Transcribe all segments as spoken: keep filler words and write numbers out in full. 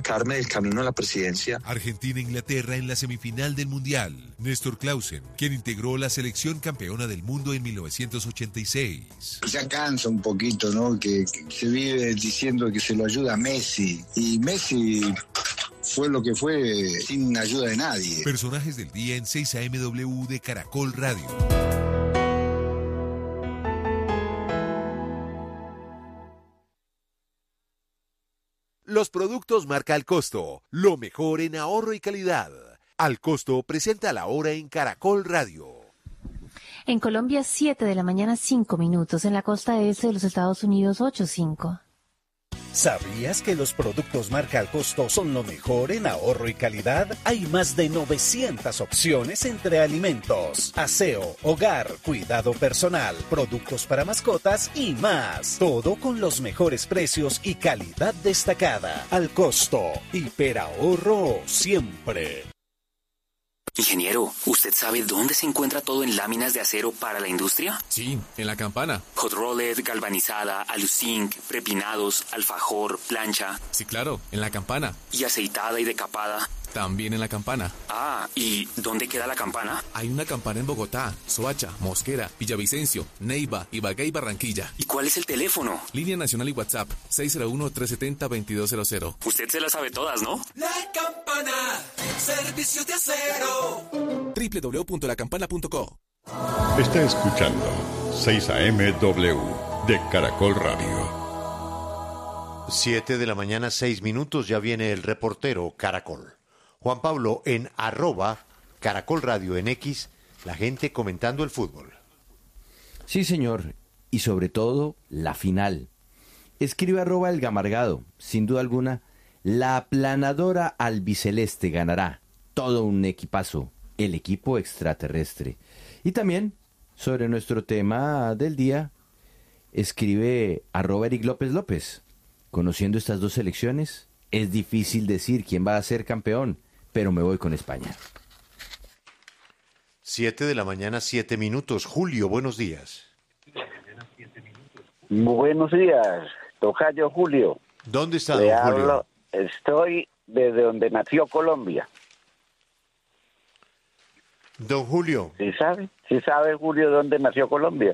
sacarme del camino a la presidencia. Argentina-Inglaterra en la semifinal del Mundial. Néstor Clausen, quien integró la selección campeona del mundo en mil novecientos ochenta y seis. Ya cansa un poquito, ¿no? Que, que se vive diciendo que se lo ayuda a Messi. Y Messi fue lo que fue sin ayuda de nadie. Personajes del día en seis A M W de Caracol Radio. Los productos marca Al Costo, lo mejor en ahorro y calidad. Al Costo presenta la hora en Caracol Radio. En Colombia, siete de la mañana, cinco minutos. En la costa este de los Estados Unidos, ocho cinco. ¿Sabías que los productos marca Al Costo son lo mejor en ahorro y calidad? Hay más de novecientas opciones entre alimentos, aseo, hogar, cuidado personal, productos para mascotas y más. Todo con los mejores precios y calidad destacada. Al Costo, hiperahorro siempre. Ingeniero, ¿usted sabe dónde se encuentra todo en láminas de acero para la industria? Sí, en La Campana. Hot rolled, galvanizada, aluzinc, prepinados, alfajor, plancha. Sí, claro, en La Campana. ¿Y aceitada y decapada? También en La Campana. Ah, ¿y dónde queda La Campana? Hay una campana en Bogotá, Soacha, Mosquera, Villavicencio, Neiva, Ibagué y Barranquilla. ¿Y cuál es el teléfono? Línea nacional y WhatsApp, seis cero uno, tres siete cero, dos dos cero cero. Usted se las sabe todas, ¿no? La Campana, servicio de acero. doble u doble u doble u punto la campana punto co. Está escuchando seis A M W de Caracol Radio. siete de la mañana, seis minutos, ya viene el reportero Caracol. Juan Pablo, en arroba Caracol Radio en X, la gente comentando el fútbol. Sí, señor, y sobre todo la final. Escribe arroba El Gamargado, sin duda alguna, la aplanadora albiceleste ganará. Todo un equipazo, el equipo extraterrestre. Y también, sobre nuestro tema del día, escribe arroba Eric López López. Conociendo estas dos selecciones, es difícil decir quién va a ser campeón, pero me voy con España. Siete de la mañana, siete minutos. Julio, buenos días. Buenos días, tocayo Julio. ¿Dónde está, Le don hablo, Julio? Estoy desde donde nació Colombia. Don Julio. ¿Sí sabe? ¿Sí sabe, Julio, dónde nació Colombia?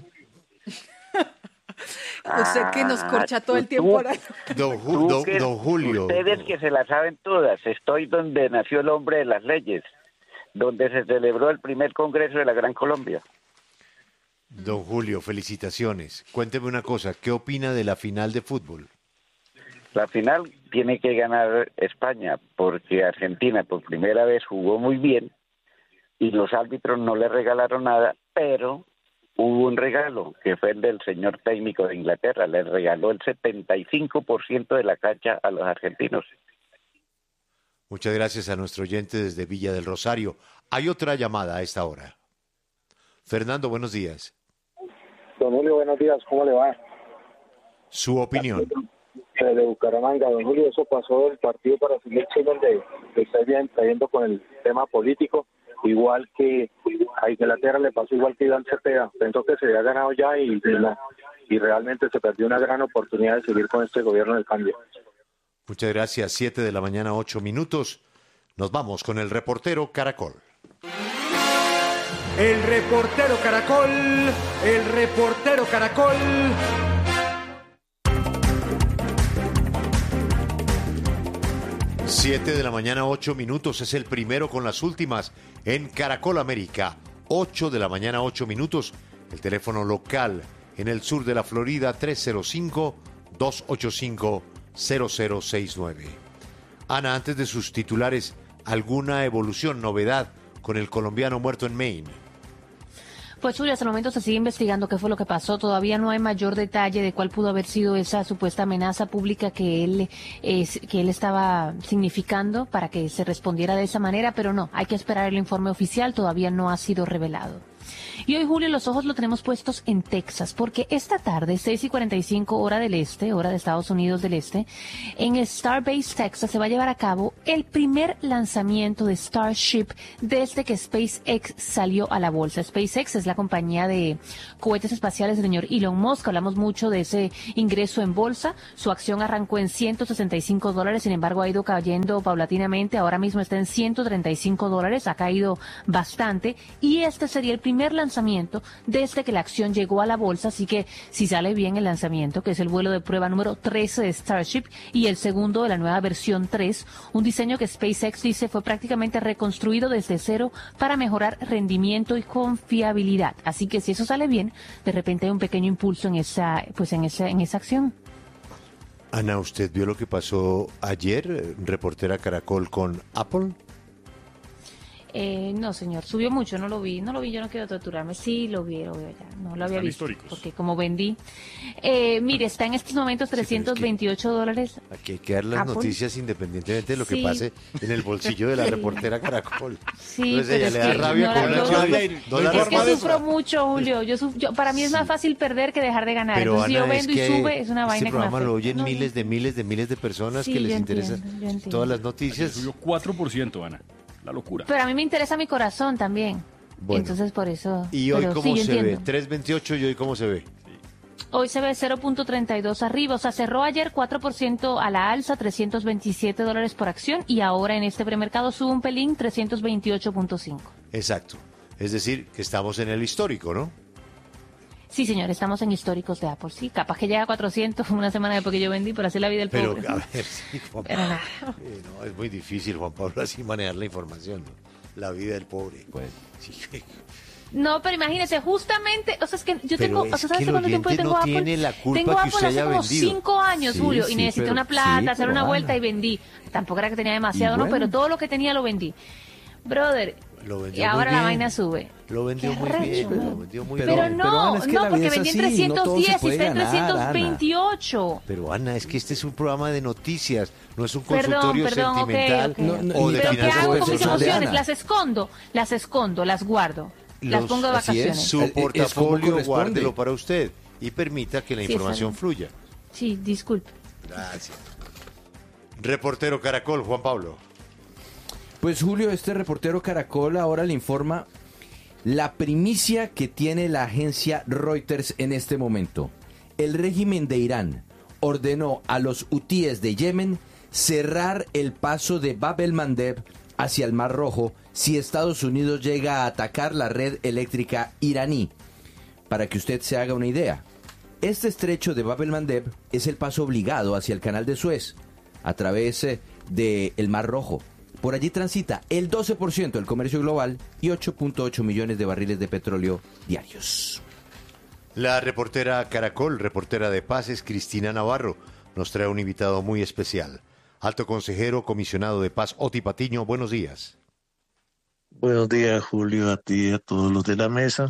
Usted que nos corcha todo el tú, tiempo ahora. Don, Tú don, que- don Julio. Ustedes que se la saben todas. Estoy donde nació el hombre de las leyes, donde se celebró el primer congreso de la Gran Colombia. Don Julio, felicitaciones. Cuénteme una cosa, ¿qué opina de la final de fútbol? La final tiene que ganar España, porque Argentina por primera vez jugó muy bien y los árbitros no le regalaron nada, pero hubo un regalo, que fue el del señor técnico de Inglaterra. Le regaló el setenta y cinco por ciento de la cancha a los argentinos. Muchas gracias a nuestro oyente desde Villa del Rosario. Hay otra llamada a esta hora. Fernando, buenos días. Don Julio, buenos días, ¿cómo le va? Su opinión. De Bucaramanga, don Julio, eso pasó del partido para seguir donde está bien trayendo con el tema político, igual que a Inglaterra le pasó igual que Iván Cepeda, pensó que se había ganado ya y, y realmente se perdió una gran oportunidad de seguir con este gobierno del cambio. Muchas gracias. Siete de la mañana, ocho minutos. Nos vamos con el reportero Caracol. El reportero Caracol, el reportero Caracol. Siete de la mañana, ocho minutos, es el primero con las últimas en Caracol América. Ocho de la mañana, ocho minutos, el teléfono local en el sur de la Florida, tres cero cinco, dos ocho cinco, cero cero seis nueve. Ana, antes de sus titulares, ¿alguna evolución, novedad con el colombiano muerto en Maine? Pues Julio, hasta el momento se sigue investigando qué fue lo que pasó. Todavía no hay mayor detalle de cuál pudo haber sido esa supuesta amenaza pública que él, eh, que él estaba significando para que se respondiera de esa manera, pero no, hay que esperar el informe oficial, todavía no ha sido revelado. Y hoy, Julio, los ojos lo tenemos puestos en Texas, porque esta tarde, seis y cuarenta y cinco hora del este, hora de Estados Unidos del Este, en Starbase, Texas, se va a llevar a cabo el primer lanzamiento de Starship desde que SpaceX salió a la bolsa. SpaceX es la compañía de cohetes espaciales del señor Elon Musk. Hablamos mucho de ese ingreso en bolsa. Su acción arrancó en ciento sesenta y cinco dólares, sin embargo, ha ido cayendo paulatinamente. Ahora mismo está en ciento treinta y cinco dólares, ha caído bastante, y este sería el primer lanzamiento desde que la acción llegó a la bolsa, así que si sale bien el lanzamiento, que es el vuelo de prueba número trece de Starship y el segundo de la nueva versión tres, un diseño que SpaceX dice fue prácticamente reconstruido desde cero para mejorar rendimiento y confiabilidad. Así que si eso sale bien, de repente hay un pequeño impulso en esa, pues en esa, en esa acción. Ana, ¿usted vio lo que pasó ayer, reportera Caracol, con Apple? Eh, no, señor, subió mucho, no lo vi, no lo vi, yo no quiero torturarme. Sí, lo vi, lo veo ya, no lo había Están visto, históricos. porque como vendí, eh, mire, está en estos momentos trescientos veintiocho dólares. Aquí hay que dar las Apple. noticias independientemente de lo que Sí. pase en el bolsillo de la Sí. reportera Caracol. Sí, Entonces pero ella es le da que rabia no con la- una no, clave, no, no la es que forma de- sufro mucho, Julio. Yo suf- yo, para mí es más fácil perder que dejar de ganar. Pero Entonces, Ana, si yo es vendo que y sube, es una vaina este que me programa lo afecta. oyen No, miles de miles de miles de personas Sí, que les yo interesan entiendo, yo entiendo. todas las noticias. Subió cuatro por ciento, Ana. La locura. Pero a mí me interesa mi corazón también. Bueno. Entonces, por eso. ¿Y hoy pero cómo sí, yo se ve? entiendo. tres veintiocho y hoy cómo se ve. Hoy se ve cero punto treinta y dos arriba, o sea, cerró ayer cuatro por ciento a la alza, trescientos veintisiete dólares por acción, y ahora en este premercado sube un pelín, trescientos veintiocho punto cinco. Exacto. Es decir, que estamos en el histórico, ¿no? Sí, señor, estamos en históricos de Apple. Sí, capaz que llega a cuatrocientos una semana después que yo vendí, pero así es la vida del Pero, pobre. a ver, sí, Juan Pero Pablo. nada. Eh, no, es muy difícil, Juan Pablo, así manejar la información, ¿no? La vida del pobre. Sí. No, pero imagínese, justamente, o sea, es que yo Pero tengo, es o sea, que ¿sabes el cuánto tiempo yo oyente tengo no Apple? tiene la culpa tengo que Apple usted hace haya como vendido. cinco años, Sí, Julio, sí, y necesité pero- una plata, sí, hacer pero una Ana. vuelta y vendí. Tampoco era que tenía demasiado, Y ¿no? bueno. Pero todo lo que tenía lo vendí. Brother, Lo vendió y ahora muy la bien. vaina sube. Lo vendió Qué muy arrecho, bien, ¿no? lo vendió muy Pero, bien. no, Ana, es que no, la porque vida es vendí en así, no todo se trescientos diez y puede está en ganar, trescientos veintiocho. Pero Ana, es que este es un programa de noticias, no es un Perdón, consultorio perdón, ok, sentimental ok. No, no, o ni de ¿Pero qué finanzas hago con mis personales. emociones? Las escondo, las escondo, las guardo. Las Los- pongo de así es. vacaciones. Su Es como portafolio corresponde. guárdelo para usted y permita que la Sí, información está fluya. Sí, disculpe. Gracias. Reportero Caracol, Juan Pablo. Pues Julio, este reportero Caracol ahora le informa la primicia que tiene la agencia Reuters en este momento. El régimen de Irán ordenó a los hutíes de Yemen cerrar el paso de Bab el-Mandeb hacia el Mar Rojo si Estados Unidos llega a atacar la red eléctrica iraní. Para que usted se haga una idea, este estrecho de Bab el-Mandeb es el paso obligado hacia el canal de Suez a través eh, del Mar Rojo. Por allí transita el doce por ciento del comercio global y ocho punto ocho millones de barriles de petróleo diarios. La reportera Caracol, reportera de paz, es Cristina Navarro. Nos trae un invitado muy especial. Alto consejero, comisionado de paz, Oti Patiño, buenos días. Buenos días, Julio, a ti y a todos los de la mesa,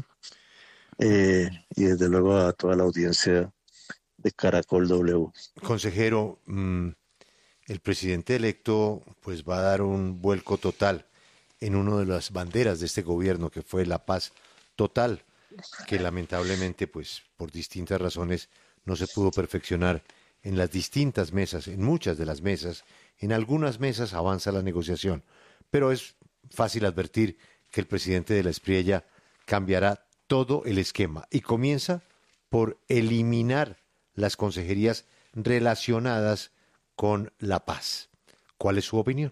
eh, y desde luego a toda la audiencia de Caracol W. Consejero, mmm, el presidente electo pues va a dar un vuelco total en una de las banderas de este gobierno, que fue la paz total, que lamentablemente pues por distintas razones no se pudo perfeccionar en las distintas mesas, en muchas de las mesas. En algunas mesas avanza la negociación, pero es fácil advertir que el presidente de la Espriella cambiará todo el esquema y comienza por eliminar las consejerías relacionadas con la paz. ¿Cuál es su opinión?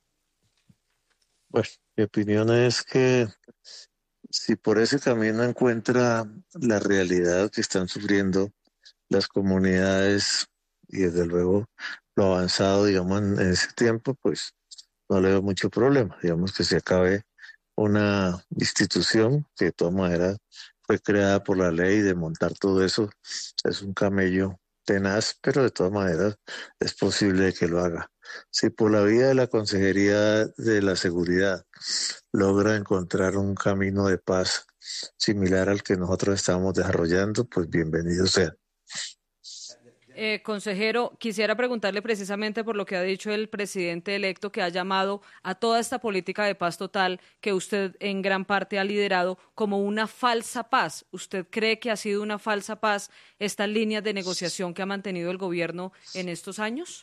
Bueno, mi opinión es que si por ese camino encuentra la realidad que están sufriendo las comunidades y desde luego lo avanzado, digamos, en ese tiempo, pues no le veo mucho problema. Digamos que se acabe una institución que de todas maneras fue creada por la ley, de montar todo eso es un camello tenaz, pero de todas maneras es posible que lo haga. Si por la vía de la Consejería de la Seguridad logra encontrar un camino de paz similar al que nosotros estamos desarrollando, pues bienvenido sea. Eh, consejero, quisiera preguntarle precisamente por lo que ha dicho el presidente electo, que ha llamado a toda esta política de paz total que usted en gran parte ha liderado como una falsa paz. ¿Usted cree que ha sido una falsa paz estas líneas de negociación que ha mantenido el gobierno en estos años?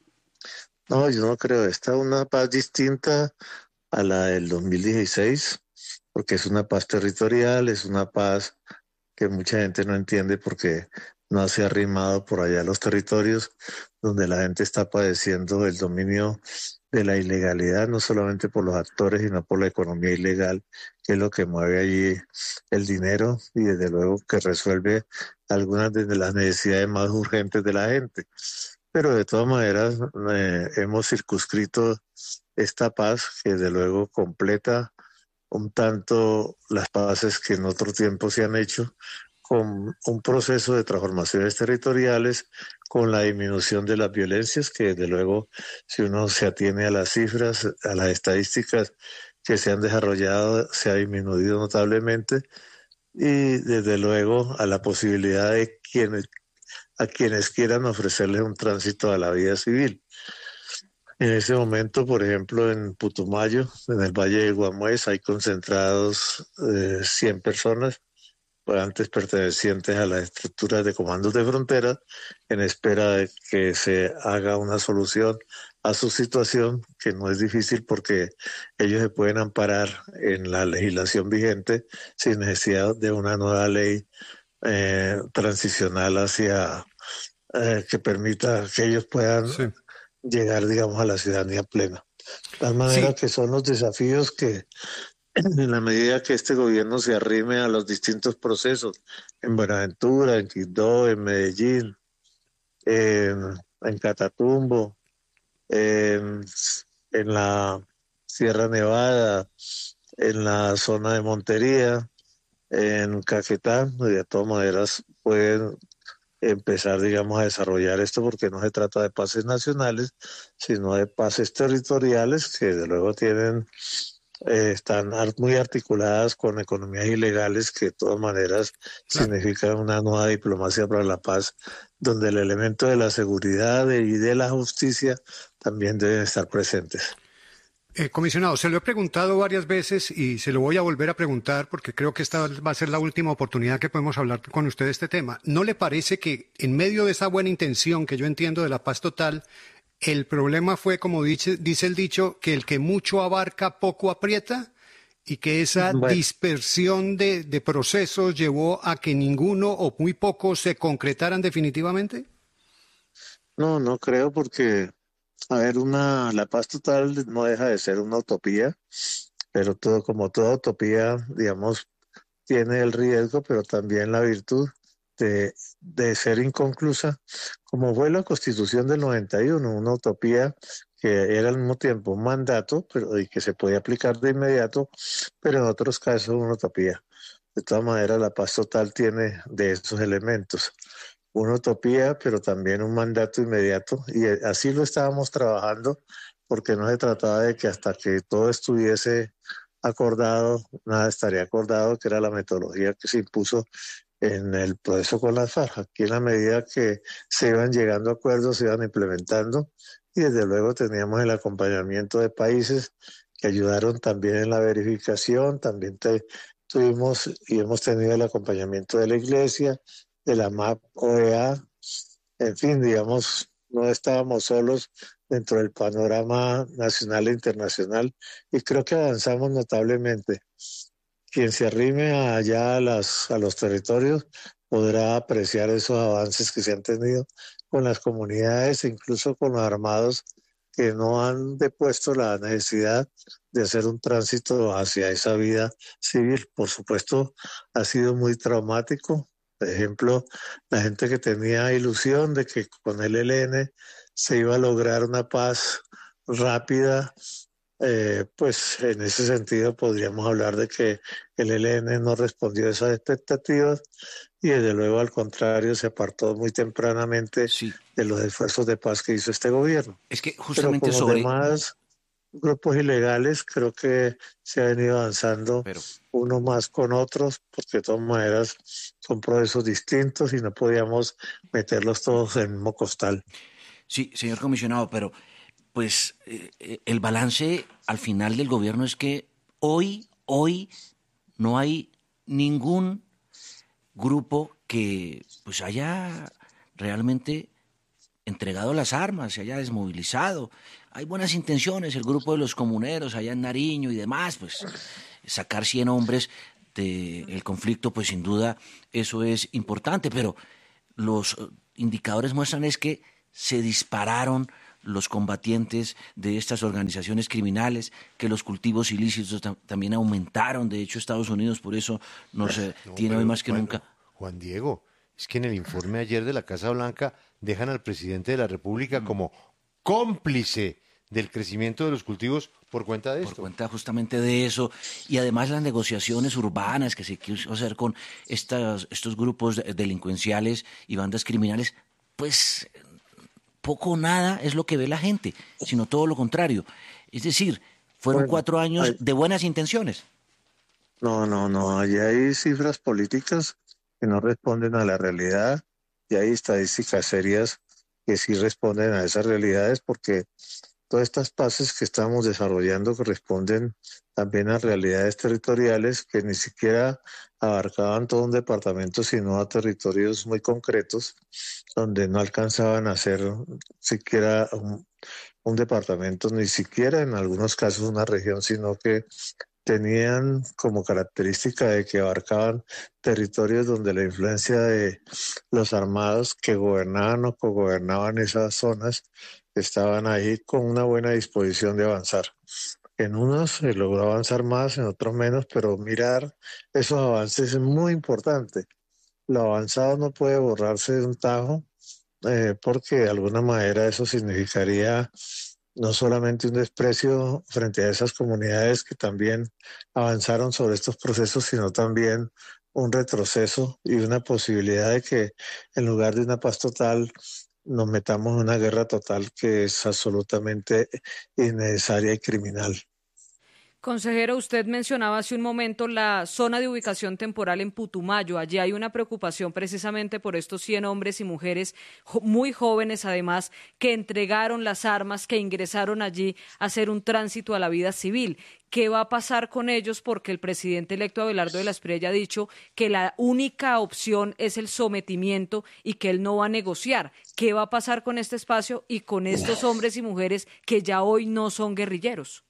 No, yo no creo. Esta es una paz distinta a la del dos mil dieciséis, porque es una paz territorial, es una paz que mucha gente no entiende porque no se ha arrimado por allá a los territorios donde la gente está padeciendo el dominio de la ilegalidad, no solamente por los actores, sino por la economía ilegal, que es lo que mueve allí el dinero y desde luego que resuelve algunas de las necesidades más urgentes de la gente. Pero de todas maneras eh, hemos circunscrito esta paz que desde luego completa un tanto las paces que en otro tiempo se han hecho, con un proceso de transformaciones territoriales, con la disminución de las violencias, que desde luego, si uno se atiene a las cifras, a las estadísticas que se han desarrollado, se ha disminuido notablemente, y desde luego a la posibilidad de quienes, a quienes quieran ofrecerles un tránsito a la vida civil. En ese momento, por ejemplo, en Putumayo, en el Valle de Guamués, hay concentrados eh, cien personas, antes pertenecientes a las estructuras de comandos de frontera, en espera de que se haga una solución a su situación, que no es difícil porque ellos se pueden amparar en la legislación vigente sin necesidad de una nueva ley eh, transicional hacia eh, que permita que ellos puedan sí. llegar, digamos, a la ciudadanía plena. De tal manera sí. que son los desafíos que en la medida que este gobierno se arrime a los distintos procesos, en Buenaventura, en Quibdó, en Medellín, en, en Catatumbo, en, en la Sierra Nevada, en la zona de Montería, en Caquetá, de todas maneras pueden empezar, digamos, a desarrollar esto, porque no se trata de paces nacionales, sino de paces territoriales que de luego tienen... Eh, están muy articuladas con economías ilegales que de todas maneras claro. significan una nueva diplomacia para la paz, donde el elemento de la seguridad y de la justicia también deben estar presentes. Eh, comisionado, se lo he preguntado varias veces y se lo voy a volver a preguntar porque creo que esta va a ser la última oportunidad que podemos hablar con usted de este tema. ¿No le parece que en medio de esa buena intención que yo entiendo de la paz total, el problema fue, como dice, dice el dicho, que el que mucho abarca, poco aprieta, y que esa bueno. dispersión de, de procesos llevó a que ninguno o muy pocos se concretaran definitivamente? No, no creo, porque, a ver, una la paz total no deja de ser una utopía, pero todo como toda utopía, digamos, tiene el riesgo, pero también la virtud De, de ser inconclusa, como fue la Constitución del noventa y uno, una utopía que era al mismo tiempo un mandato, pero y que se podía aplicar de inmediato, pero en otros casos una utopía. De todas maneras, la paz total tiene de esos elementos, una utopía, pero también un mandato inmediato, y así lo estábamos trabajando, porque no se trataba de que hasta que todo estuviese acordado, nada estaría acordado, que era la metodología que se impuso en el proceso con las FARC. Aquí en la medida que se iban llegando a acuerdos, se iban implementando, y desde luego teníamos el acompañamiento de países que ayudaron también en la verificación, también te, tuvimos y hemos tenido el acompañamiento de la Iglesia, de la M A P O E A, en fin, digamos, no estábamos solos dentro del panorama nacional e internacional, y creo que avanzamos notablemente. Quien se arrime allá a, las, a los territorios podrá apreciar esos avances que se han tenido con las comunidades e incluso con los armados que no han depuesto la necesidad de hacer un tránsito hacia esa vida civil. Por supuesto, ha sido muy traumático. Por ejemplo, la gente que tenía ilusión de que con el E L N se iba a lograr una paz rápida, Eh, pues en ese sentido podríamos hablar de que el E L N no respondió a esas expectativas y desde luego al contrario se apartó muy tempranamente sí. de los esfuerzos de paz que hizo este gobierno. Es que justamente sobre... Demás, grupos ilegales, creo que se ha venido avanzando Pero... uno más con otros, porque de todas maneras son procesos distintos y no podíamos meterlos todos en el mismo costal. Sí, señor comisionado, pero pues eh, el balance al final del gobierno es que hoy, hoy no hay ningún grupo que pues haya realmente entregado las armas, se haya desmovilizado. Hay buenas intenciones, el grupo de los comuneros allá en Nariño y demás, pues sacar cien hombres del conflicto, pues sin duda eso es importante, pero los indicadores muestran es que se dispararon los combatientes de estas organizaciones criminales, que los cultivos ilícitos tam- también aumentaron. De hecho, Estados Unidos por eso nos eh, no, tiene hoy más que Juan, nunca. Juan Diego, es que en el informe ayer de la Casa Blanca dejan al presidente de la República como cómplice del crecimiento de los cultivos por cuenta de esto. Por cuenta justamente de eso, y además las negociaciones urbanas que se quiso hacer con estas, estos grupos delincuenciales y bandas criminales, pues poco o nada es lo que ve la gente, sino todo lo contrario. Es decir, fueron bueno, cuatro años hay... de buenas intenciones. No, no, no, allí hay cifras políticas que no responden a la realidad y hay estadísticas serias que sí responden a esas realidades, porque todas estas paces que estamos desarrollando corresponden también a realidades territoriales que ni siquiera abarcaban todo un departamento, sino a territorios muy concretos, donde no alcanzaban a ser siquiera un, un departamento, ni siquiera en algunos casos una región, sino que tenían como característica de que abarcaban territorios donde la influencia de los armados que gobernaban o cogobernaban esas zonas estaban ahí con una buena disposición de avanzar. En unos se logró avanzar más, en otros menos, pero mirar esos avances es muy importante. Lo avanzado no puede borrarse de un tajo, eh, porque de alguna manera eso significaría no solamente un desprecio frente a esas comunidades que también avanzaron sobre estos procesos, sino también un retroceso y una posibilidad de que en lugar de una paz total nos metamos en una guerra total que es absolutamente innecesaria y criminal. Consejero, usted mencionaba hace un momento la zona de ubicación temporal en Putumayo. Allí hay una preocupación precisamente por estos cien hombres y mujeres muy jóvenes, además, que entregaron las armas, que ingresaron allí a hacer un tránsito a la vida civil. ¿Qué va a pasar con ellos? Porque el presidente electo Abelardo de la Espriella ha dicho que la única opción es el sometimiento y que él no va a negociar. ¿Qué va a pasar con este espacio y con estos hombres y mujeres que ya hoy no son guerrilleros?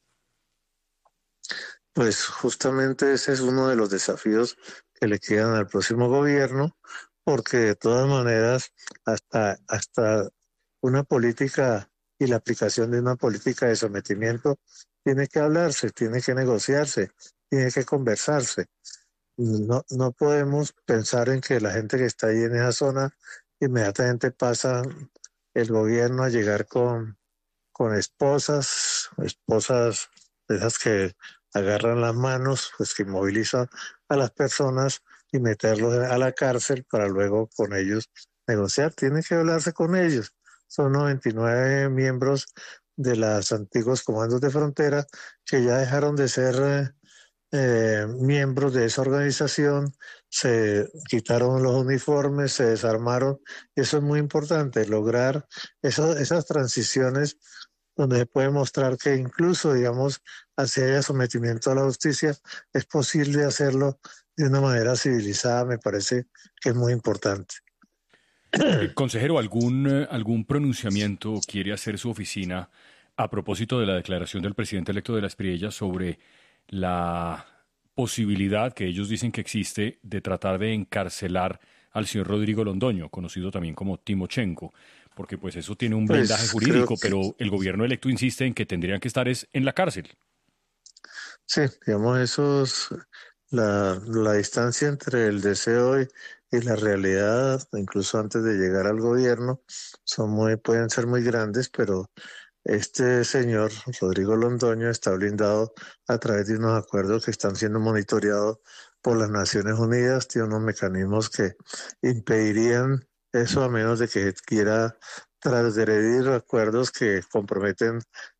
Pues justamente ese es uno de los desafíos que le quedan al próximo gobierno, porque de todas maneras hasta, hasta una política y la aplicación de una política de sometimiento tiene que hablarse, tiene que negociarse, tiene que conversarse. No, no podemos pensar en que la gente que está ahí en esa zona inmediatamente pasa el gobierno a llegar con, con esposas, esposas de esas que agarran las manos, pues que inmovilizan a las personas y meterlos a la cárcel para luego con ellos negociar. Tiene que hablarse con ellos. Son noventa y nueve miembros de los antiguos comandos de frontera que ya dejaron de ser eh, miembros de esa organización, se quitaron los uniformes, se desarmaron. Y eso es muy importante, lograr eso, esas transiciones donde se puede mostrar que incluso, digamos, hacia haya sometimiento a la justicia, es posible hacerlo de una manera civilizada. Me parece que es muy importante. Eh, consejero, ¿algún, algún pronunciamiento quiere hacer su oficina a propósito de la declaración del presidente electo de la Espriella sobre la posibilidad que ellos dicen que existe de tratar de encarcelar al señor Rodrigo Londoño, conocido también como Timochenko? Porque pues eso tiene un blindaje pues, jurídico, que... pero el gobierno electo insiste en que tendrían que estar es en la cárcel. Sí, digamos, eso es la, la distancia entre el deseo y, y la realidad, incluso antes de llegar al gobierno, son muy, pueden ser muy grandes, pero este señor, Rodrigo Londoño, está blindado a través de unos acuerdos que están siendo monitoreados por las Naciones Unidas, tiene unos mecanismos que impedirían eso a menos de que quiera transgredir acuerdos que comprometen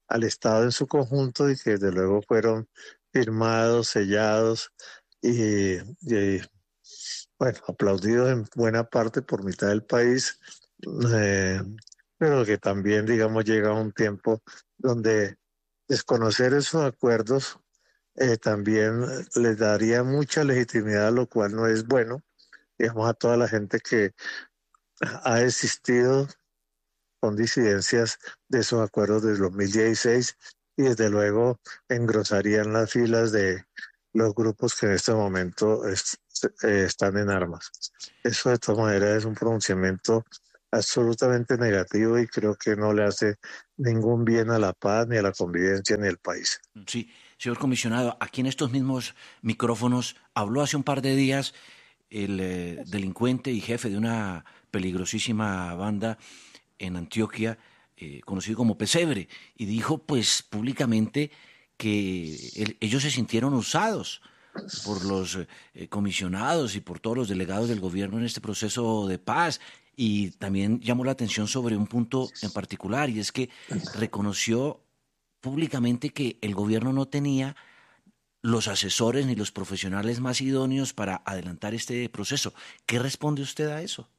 al Estado en su conjunto y que desde luego fueron firmados, sellados y, y bueno, aplaudidos en buena parte por mitad del país, eh, pero que también, digamos, llega un tiempo donde desconocer esos acuerdos eh, también les daría mucha legitimidad, lo cual no es bueno, digamos, a toda la gente que ha existido con disidencias de esos acuerdos del dos mil dieciséis y desde luego engrosarían las filas de los grupos que en este momento es, eh, están en armas. Eso de todas maneras es un pronunciamiento absolutamente negativo y creo que no le hace ningún bien a la paz, ni a la convivencia, ni al país. Sí, señor comisionado, aquí en estos mismos micrófonos habló hace un par de días el eh, delincuente y jefe de una peligrosísima banda en Antioquia, eh, conocido como Pesebre, y dijo pues públicamente que el, ellos se sintieron usados por los eh, comisionados y por todos los delegados del gobierno en este proceso de paz. Y también llamó la atención sobre un punto en particular, y es que reconoció públicamente que el gobierno no tenía los asesores ni los profesionales más idóneos para adelantar este proceso. ¿Qué responde usted a eso?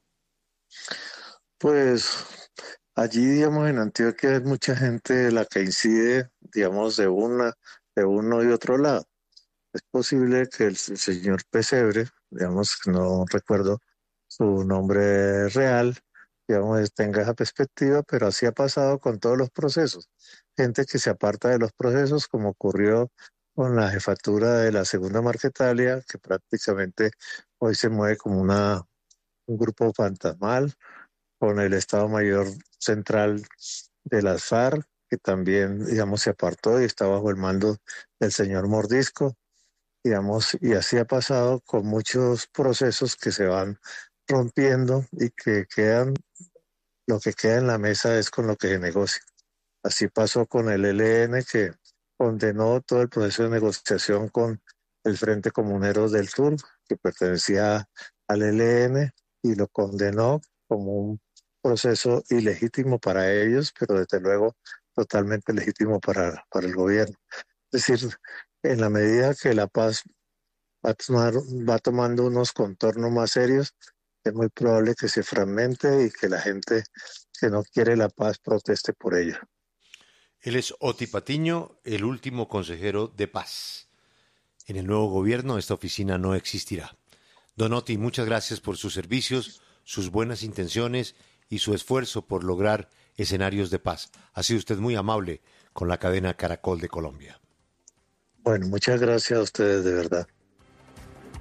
Pues allí, digamos, en Antioquia hay mucha gente la que incide, digamos, de una, de uno y otro lado. Es posible que el señor Pesebre, digamos, no recuerdo su nombre real, digamos, tenga esa perspectiva, pero así ha pasado con todos los procesos. Gente que se aparta de los procesos, como ocurrió con la jefatura de la segunda Marquetalia, que prácticamente hoy se mueve como una, un grupo fantasmal, con el Estado Mayor Central de las FARC, que también, digamos, se apartó y está bajo el mando del señor Mordisco, digamos, y así ha pasado con muchos procesos que se van rompiendo y que quedan, lo que queda en la mesa es con lo que se negocia. Así pasó con el E L N, que condenó todo el proceso de negociación con el Frente Comunero del Sur, que pertenecía al E L N, y lo condenó como un proceso ilegítimo para ellos, pero desde luego totalmente legítimo para, para el gobierno. Es decir, en la medida que la paz va, a tomar, va tomando unos contornos más serios, es muy probable que se fragmente y que la gente que no quiere la paz proteste por ello. Él es Oti Patiño, el último consejero de paz. En el nuevo gobierno esta oficina no existirá. Don Oti, muchas gracias por sus servicios, sus buenas intenciones y su esfuerzo por lograr escenarios de paz. Ha sido usted muy amable con la cadena Caracol de Colombia. Bueno, muchas gracias a ustedes, de verdad.